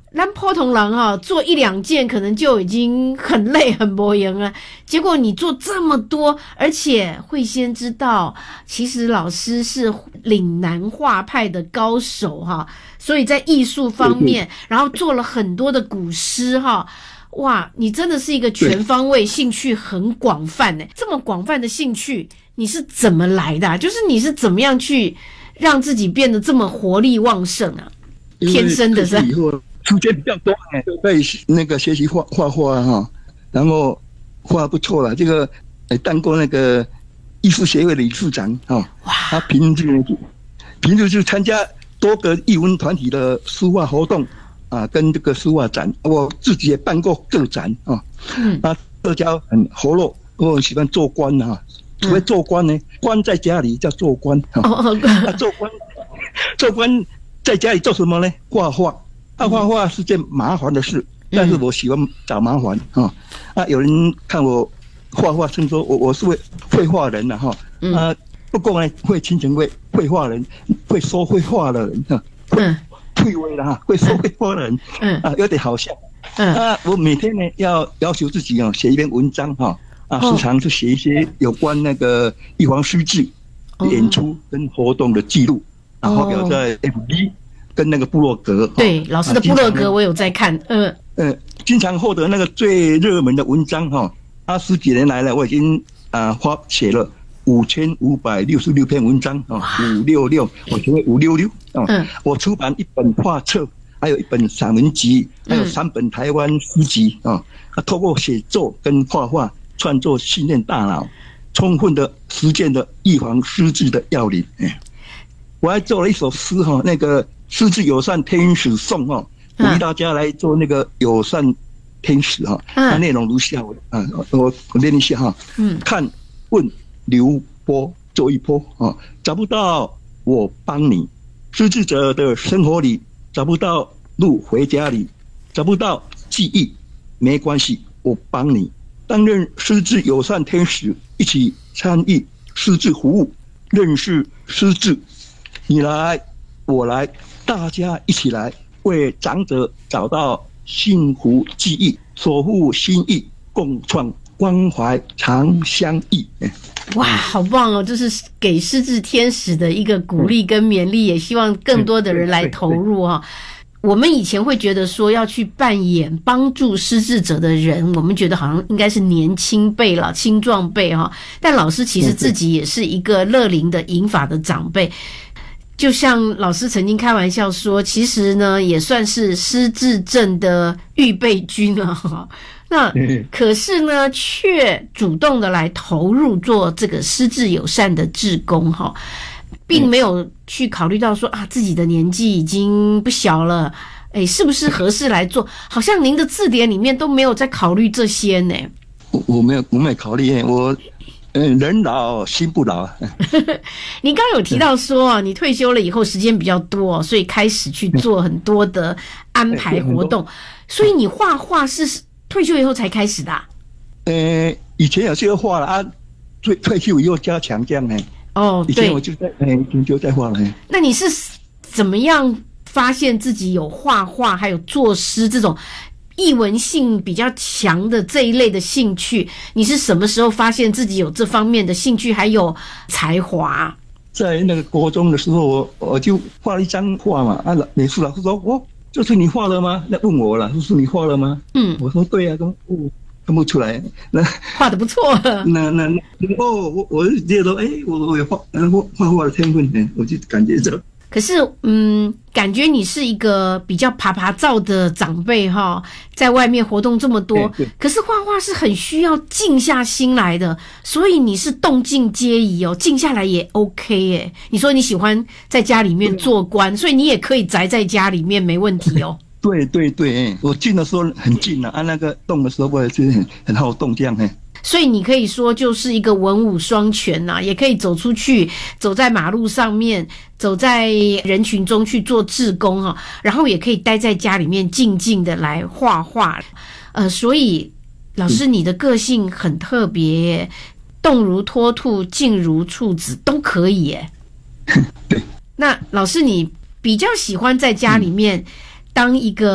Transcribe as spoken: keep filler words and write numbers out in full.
咱普通人哈、哦、做一两件可能就已经很累很无用了，结果你做这么多，而且会先知道，其实老师是岭南画派的高手哈，所以在艺术方面，对对，然后做了很多的古诗哈。哇，你真的是一个全方位，兴趣很广泛呢。这么广泛的兴趣，你是怎么来的啊？就是你是怎么样去让自己变得这么活力旺盛啊？天生的是。 时间比较多哎，就可以那个学习画画画哈，然后画不错了。这个呃当过那个艺术协会的理事长哈，他平日平日就参加多个艺文团体的书画活动啊，跟这个书画展，我自己也办过个展啊。嗯，啊，社交很活络，我很喜欢做官哈。所谓做官呢，官在家里叫做官哈，啊，做官做官在家里做什么呢？画画。啊，画画是件麻烦的事，但是我喜欢找麻烦啊。啊，有人看我画画，称说我我是会会画人的哈。啊，不过呢，会亲情会会画人，会说会画的人哈，会退位了哈，会说会画的人，嗯啊，有点好笑。嗯啊，我每天呢要要求自己啊写一篇文章哈，啊，时常是写一些有关那个玉皇诗志演出跟活动的记录，然后发表在 F B。跟那个部落格， 对老师的部落格我有在看，嗯呃，经常获得那个最热门的文章哈。他十几年来了，我已经啊发写了五千五百六十六篇文章啊，五六六，我称为五六六啊。我出版一本画册，还有一本散文集，还有三本台湾诗集啊。透过写作跟画画创作，训练大脑，充分的实践的预防失智的要领。我还做了一首诗哈，那个。失智友善天使颂哈，鼓励大家来做那个友善天使哈。它内容如下，我啊我我念一下哈。嗯，看问流波走一波啊，找不到我帮你。失智者的生活里找不到路回家里，找不到记忆没关系，我帮你。担任失智友善天使，一起参与失智服务，认识失智，你来我来。大家一起来为长者找到幸福记忆，守护心意，共创关怀常相依。 哇，好棒哦！这是给失智天使的一个鼓励跟勉励，也希望更多的人来投入哈。我们以前会觉得说要去扮演帮助失智者的人，我们觉得好像应该是年轻辈了、青壮辈哈。但老师其实自己也是一个乐龄的银发的长辈。就像老师曾经开玩笑说，其实呢也算是失智症的预备军啊。那可是呢，却主动的来投入做这个失智友善的志工哈，并没有去考虑到说啊自己的年纪已经不小了，哎，是不是合适来做？好像您的字典里面都没有在考虑这些呢。 我我没有我没有考虑我。嗯，人老心不老。 你刚刚有提到说啊，你退休了以后时间比较多，所以开始去做很多的安排活动。所以你画画是退休以后才开始的、啊？ 呃，以前有些画了啊，退退休以后加强这样呢。 哦，对，以前我就在哎，就在画了。 那你是怎么样发现自己有画画还有作诗这种艺文性比较强的这一类的兴趣？你是什么时候发现自己有这方面的兴趣还有才华？ 在那个国中的时候，我我就画了一张画嘛，啊，美术老师说：“哦，这是你画的吗？”那问我了，说是你画的吗？嗯，我说对啊，说哦，看不出来，那画的不错。 那那哦，我我就觉得说，哎，我我有画画画画的天分呢，我就感觉这。 可是，嗯，感觉你是一个比较爬爬照的长辈哈，在外面活动这么多，可是画画是很需要静下心来的，所以你是动静皆宜哦，静下来也 OK 耶。你说你喜欢在家里面做官，所以你也可以宅在家里面没问题哦。 对对对，我静的时候很静啊，按那个动的时候我也是很很好动这样嘿。 所以你可以说就是一个文武双全呐、啊，也可以走出去，走在马路上面，走在人群中去做志工哈、啊，然后也可以待在家里面静静的来画画。呃，所以老师你的个性很特别耶，动如脱兔，静如处子都可以耶。那老师你比较喜欢在家里面当一个